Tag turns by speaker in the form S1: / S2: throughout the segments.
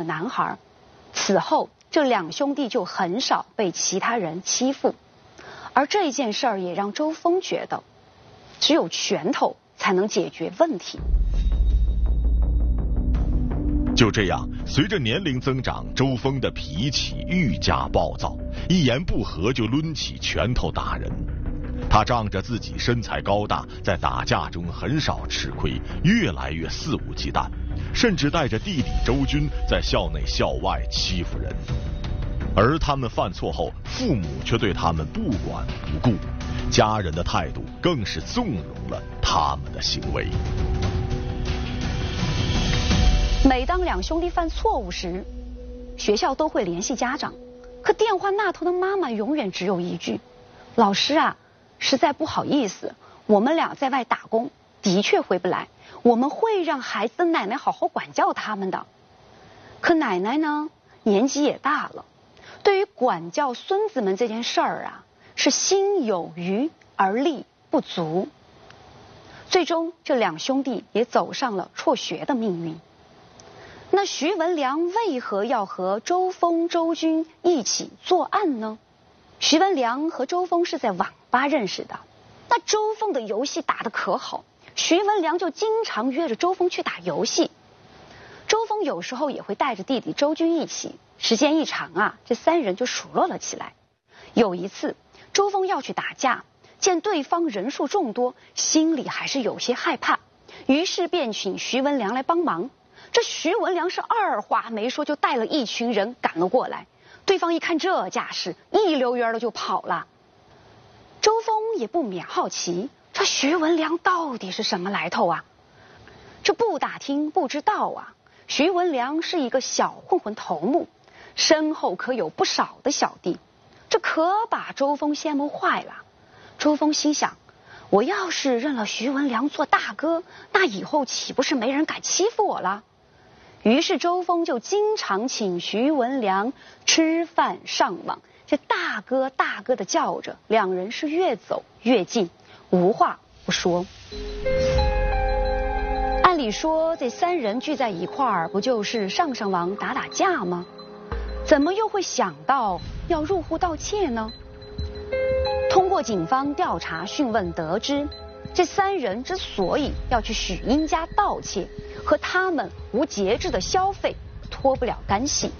S1: 男孩。此后，这两兄弟就很少被其他人欺负。而这件事儿也让周峰觉得，只有拳头才能解决问题。
S2: 就这样，随着年龄增长，周峰的脾气愈加暴躁，一言不合就抡起拳头打人。他仗着自己身材高大，在打架中很少吃亏，越来越肆无忌惮，甚至带着弟弟周军在校内校外欺负人。而他们犯错后，父母却对他们不管不顾，家人的态度更是纵容了他们的行为。
S1: 每当两兄弟犯错误时，学校都会联系家长，可电话那头的妈妈永远只有一句：老师啊，实在不好意思，我们俩在外打工，的确回不来，我们会让孩子的奶奶好好管教他们的。可奶奶呢，年纪也大了，对于管教孙子们这件事儿啊，是心有余而力不足。最终，这两兄弟也走上了辍学的命运。那徐文良为何要和周峰、周军一起作案呢？徐文良和周峰是在网吧认识的，那周峰的游戏打得可好，徐文良就经常约着周峰去打游戏。周峰有时候也会带着弟弟周军一起，时间一长啊，这三人就熟络了起来。有一次，周峰要去打架，见对方人数众多，心里还是有些害怕，于是便请徐文良来帮忙。这徐文良是二话没说就带了一群人赶了过来，对方一看这架势，一溜烟的就跑了。周峰也不免好奇，这徐文良到底是什么来头啊？这不打听不知道啊，徐文良是一个小混混头目，身后可有不少的小弟，这可把周峰羡慕坏了。周峰心想，我要是认了徐文良做大哥，那以后岂不是没人敢欺负我了？于是周峰就经常请徐文良吃饭上网，这大哥大哥的叫着，两人是越走越近，无话不说。按理说这三人聚在一块儿，不就是上上网打打架吗？怎么又会想到要入户盗窃呢？通过警方调查讯问得知，这三人之所以要去许英家盗窃，和他们无节制的消费脱不了干系。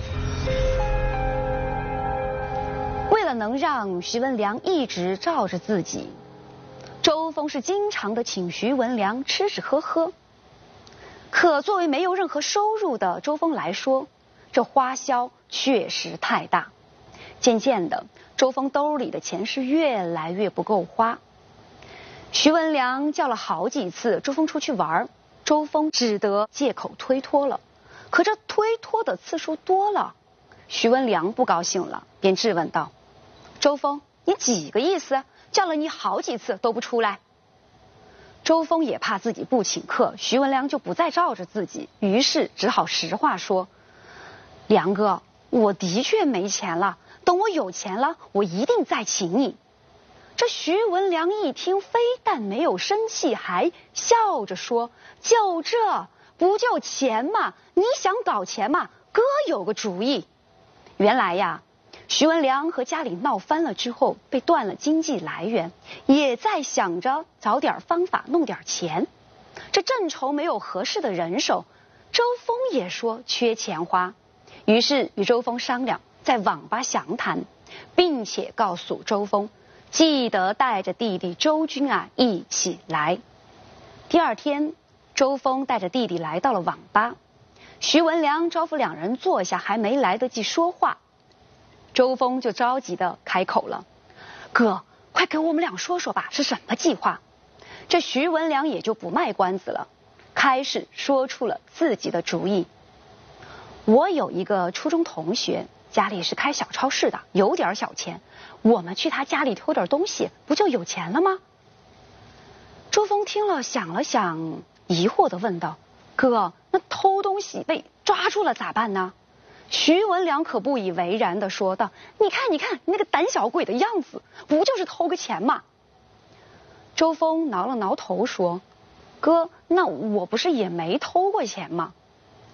S1: 为了能让徐文良一直罩着自己，周峰是经常的请徐文良吃吃喝喝。可作为没有任何收入的周峰来说，这花销确实太大。渐渐的，周峰兜里的钱是越来越不够花。徐文良叫了好几次周峰出去玩，周峰只得借口推脱了。可这推脱的次数多了，徐文良不高兴了，便质问道：周峰，你几个意思？叫了你好几次都不出来。周峰也怕自己不请客，徐文良就不再罩着自己，于是只好实话说：良哥，我的确没钱了，等我有钱了，我一定再请你。这徐文良一听，非但没有生气，还笑着说：就这不就钱吗？你想搞钱吗？哥有个主意。原来呀，徐文良和家里闹翻了之后，被断了经济来源，也在想着找点方法弄点钱。这正愁没有合适的人手，周峰也说缺钱花，于是与周峰商量在网吧详谈，并且告诉周峰记得带着弟弟周军啊一起来。第二天，周峰带着弟弟来到了网吧，徐文良招呼两人坐下，还没来得及说话，周峰就着急的开口了：哥，快给我们俩说说吧，是什么计划？这徐文良也就不卖关子了，开始说出了自己的主意。我有一个初中同学，家里是开小超市的，有点小钱，我们去他家里偷点东西，不就有钱了吗？周峰听了想了想，疑惑地问道：哥，那偷东西被抓住了咋办呢？徐文良可不以为然地说道：你看你那个胆小鬼的样子，不就是偷个钱吗？周峰挠了挠头说：哥，那我不是也没偷过钱吗？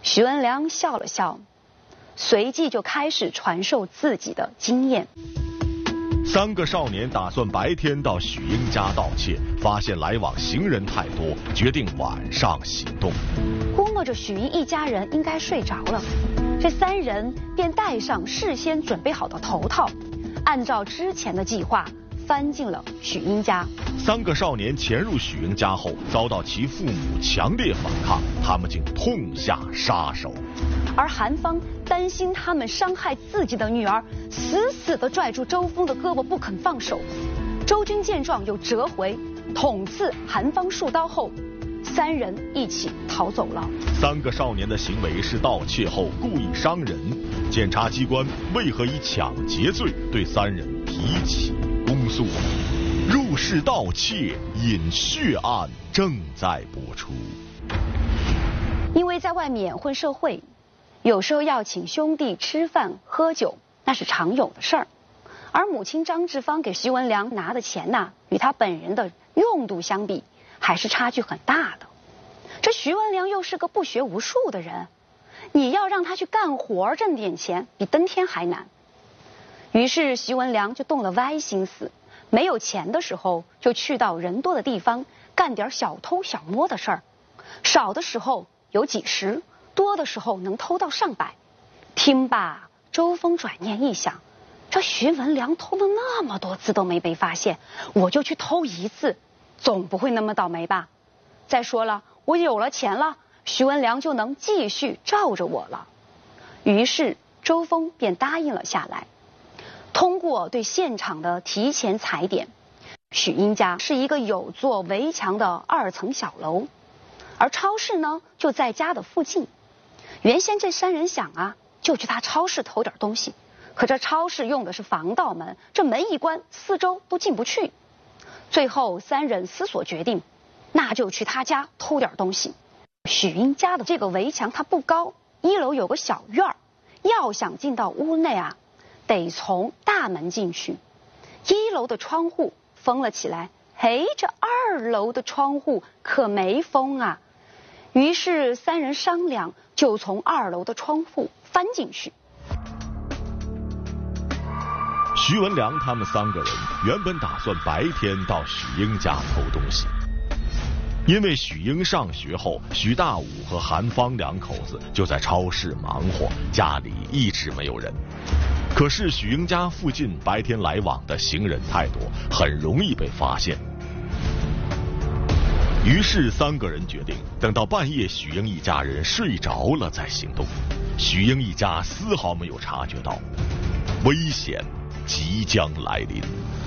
S1: 许文良笑了笑，随即就开始传授自己的经验。
S2: 3个少年打算白天到许英家盗窃，发现来往行人太多，决定晚上行动。
S1: 估摸着许英一家人应该睡着了，这3人便戴上事先准备好的头套，按照之前的计划翻进了许英家。
S2: 3个少年潜入许英家后，遭到其父母强烈反抗，他们竟痛下杀手。
S1: 而韩芳担心他们伤害自己的女儿，死死地拽住周峰的胳膊不肯放手。周军见状又折回，捅刺韩芳数刀后，3人一起逃走了。
S2: 3个少年的行为是盗窃后故意伤人，检察机关为何以抢劫罪对3人提起公诉？入室盗窃引血案正在播出。
S1: 因为在外面混社会，有时候要请兄弟吃饭喝酒，那是常有的事儿。而母亲张志芳给徐文良拿的钱呐，与他本人的用度相比，还是差距很大的。这徐文良又是个不学无术的人，你要让他去干活挣点钱，比登天还难。于是徐文良就动了歪心思，没有钱的时候就去到人多的地方干点小偷小摸的事儿，少的时候有几十，多的时候能偷到上百。听罢，周峰转念一想，这徐文良偷了那么多次都没被发现，我就去偷1次，总不会那么倒霉吧？再说了，我有了钱了，徐文良就能继续罩着我了。于是周峰便答应了下来。通过对现场的提前踩点，许英家是一个有座围墙的2层小楼，而超市呢就在家的附近。原先这3人想啊，就去他超市偷点东西，可这超市用的是防盗门，这门一关，4周都进不去。最后3人思索决定，那就去他家偷点东西。许英家的这个围墙它不高，1楼有个小院儿，要想进到屋内啊，得从大门进去。1楼的窗户封了起来，嘿，这2楼的窗户可没封啊。于是3人商量，就从2楼的窗户翻进去。
S2: 徐文良他们3个人原本打算白天到许英家偷东西，因为许英上学后，许大武和韩芳2口子就在超市忙活，家里一直没有人。可是许英家附近白天来往的行人太多，很容易被发现。于是3个人决定等到半夜许英一家人睡着了再行动。许英一家丝毫没有察觉到危险即将来临。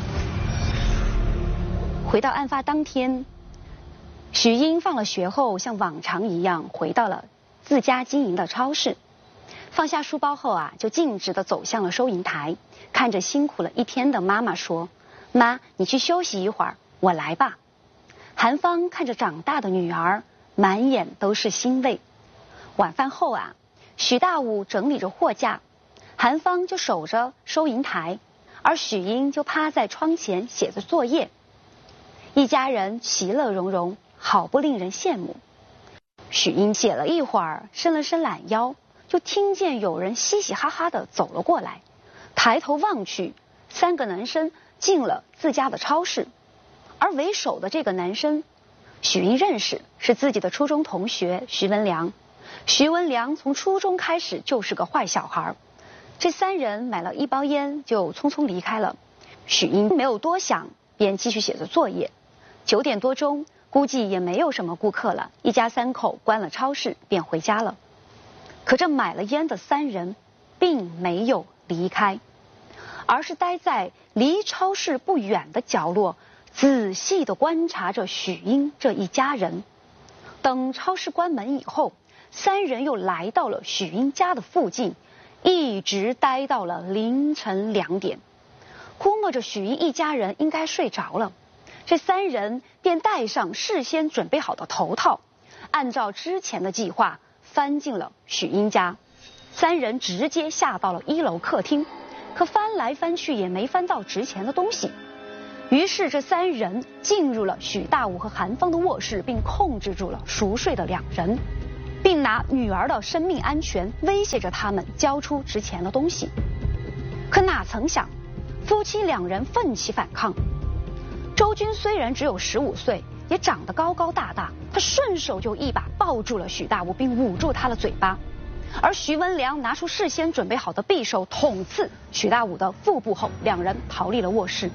S1: 回到案发当天，许英放了学后像往常一样回到了自家经营的超市，放下书包后啊，就径直地走向了收银台，看着辛苦了一天的妈妈说：“妈，你去休息一会儿，我来吧。”韩芳看着长大的女儿，满眼都是欣慰。晚饭后啊，许大武整理着货架，韩芳就守着收银台，而许英就趴在窗前写着作业。一家人其乐融融，好不令人羡慕。许英写了一会儿，伸了伸懒腰，就听见有人嘻嘻哈哈地走了过来。抬头望去，3个男生进了自家的超市。而为首的这个男生，许英认识，是自己的初中同学徐文良。徐文良从初中开始就是个坏小孩。这3人买了1包烟就匆匆离开了。许英没有多想，便继续写着作业。9点多钟，估计也没有什么顾客了，一家3口关了超市便回家了。可这买了烟的3人并没有离开，而是待在离超市不远的角落，仔细地观察着许英这一家人。等超市关门以后，3人又来到了许英家的附近，一直待到了凌晨2点。估摸着许英一家人应该睡着了，这3人便戴上事先准备好的头套，按照之前的计划翻进了许英家。3人直接下到了1楼客厅，可翻来翻去也没翻到值钱的东西。于是这3人进入了许大武和韩芳的卧室，并控制住了熟睡的2人，并拿女儿的生命安全威胁着他们交出值钱的东西。可哪曾想，夫妻两人奋起反抗。周军虽然只有15岁，也长得高高大大，他顺手就一把抱住了许大武，并捂住他的嘴巴。而徐文良拿出事先准备好的匕首捅刺许大武的腹部后，两人逃离了卧室。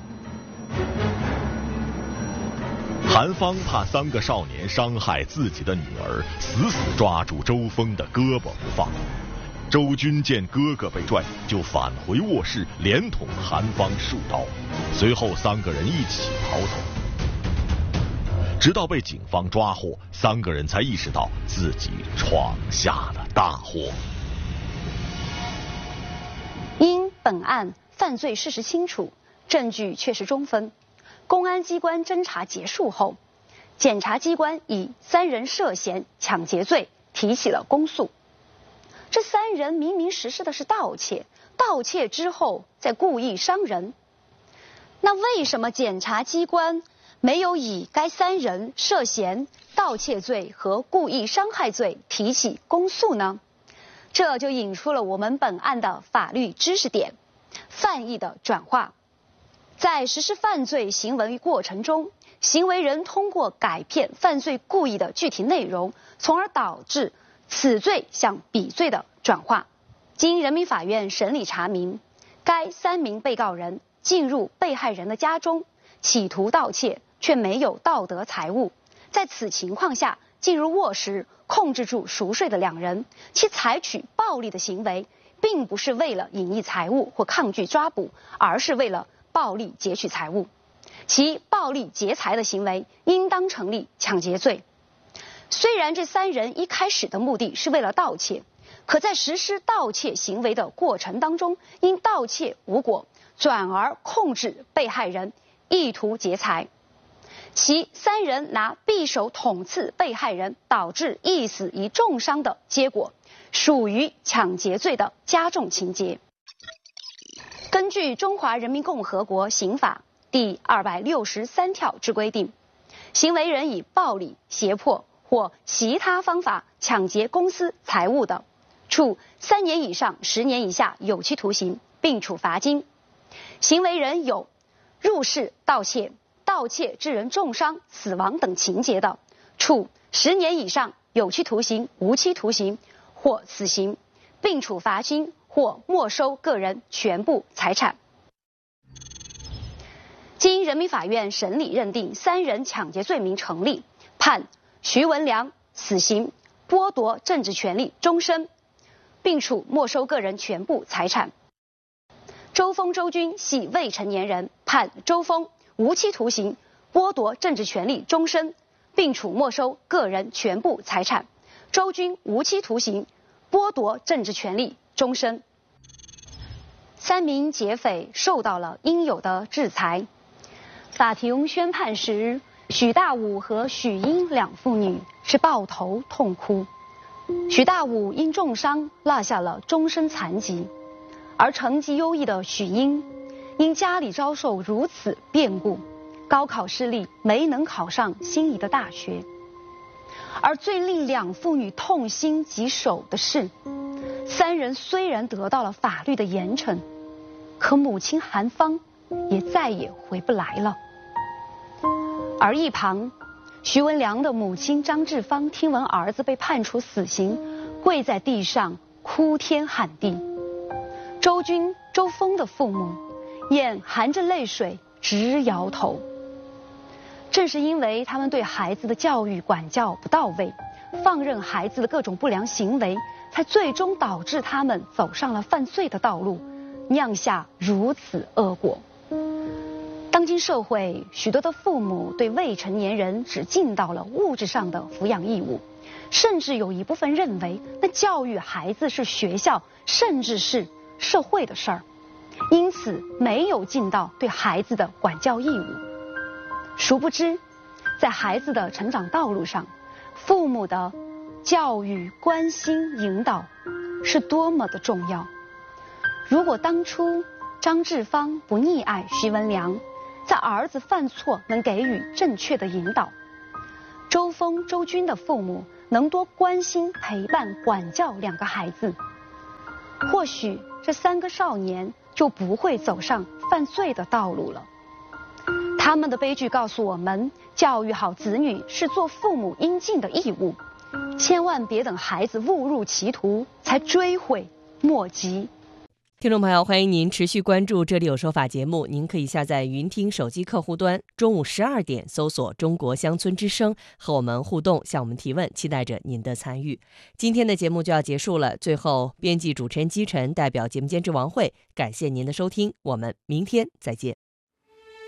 S2: 韩芳怕3个少年伤害自己的女儿，死死抓住周峰的胳膊不放。周军见哥哥被拽，就返回卧室，连捅韩芳数刀，随后3个人一起逃走，直到被警方抓获，3个人才意识到自己闯下了大祸。
S1: 因本案犯罪事实清楚，证据确实充分，公安机关侦查结束后，检察机关以3人涉嫌抢劫罪提起了公诉。这3人明明实施的是盗窃，盗窃之后再故意伤人，那为什么检察机关没有以该3人涉嫌盗窃罪和故意伤害罪提起公诉呢？这就引出了我们本案的法律知识点：犯意的转化。在实施犯罪行为过程中，行为人通过改变犯罪故意的具体内容，从而导致此罪向彼罪的转化。经人民法院审理查明，该3名被告人进入被害人的家中，企图盗窃，却没有盗得财物。在此情况下，进入卧室控制住熟睡的2人，其采取暴力的行为，并不是为了隐匿财物或抗拒抓捕，而是为了暴力劫取财物。其暴力劫财的行为应当成立抢劫罪。虽然这3人一开始的目的是为了盗窃，可在实施盗窃行为的过程当中，因盗窃无果，转而控制被害人，意图劫财。其3人拿匕首捅刺被害人，导致一死一重伤的结果，属于抢劫罪的加重情节。根据《中华人民共和国刑法》第263条之规定，行为人以暴力、胁迫或其他方法抢劫公私财物的，处3年以上10年以下有期徒刑，并处罚金。行为人有入室盗窃、盗窃致人重伤、死亡等情节的，处10年以上有期徒刑、无期徒刑或死刑，并处罚金或没收个人全部财产。经人民法院审理认定3人抢劫罪名成立，判徐文良死刑，剥夺政治权利终身，并处没收个人全部财产。周峰、周军系未成年人，判周峰无期徒刑，剥夺政治权利终身，并处没收个人全部财产。周军无期徒刑，剥夺政治权利终身。3名劫匪受到了应有的制裁。法庭宣判时，许大武和许英2父女是抱头痛哭。许大武因重伤落下了终身残疾，而成绩优异的许英因家里遭受如此变故，高考失利，没能考上心仪的大学。而最令2父女痛心疾首的是，3人虽然得到了法律的严惩，可母亲韩芳也再也回不来了。而一旁，徐文良的母亲张志芳听闻儿子被判处死刑，跪在地上哭天喊地。周军、周峰的父母眼含着泪水直摇头。正是因为他们对孩子的教育管教不到位，放任孩子的各种不良行为，才最终导致他们走上了犯罪的道路，酿下如此恶果。当今社会，许多的父母对未成年人只尽到了物质上的抚养义务，甚至有一部分认为，那教育孩子是学校甚至是社会的事儿，因此没有尽到对孩子的管教义务。殊不知，在孩子的成长道路上，父母的教育、关心、引导是多么的重要。如果当初张志芳不溺爱徐文良，在儿子犯错能给予正确的引导，周峰、周军的父母能多关心、陪伴、管教2个孩子，或许这3个少年就不会走上犯罪的道路了。他们的悲剧告诉我们，教育好子女是做父母应尽的义务，千万别等孩子误入歧途才追悔莫及。
S3: 听众朋友，欢迎您持续关注《这里有说法》节目，您可以下载云听手机客户端，中午12点搜索中国乡村之声，和我们互动，向我们提问，期待着您的参与。今天的节目就要结束了，最后编辑主持人姬晨代表节目监制王慧，感谢您的收听，我们明天再见。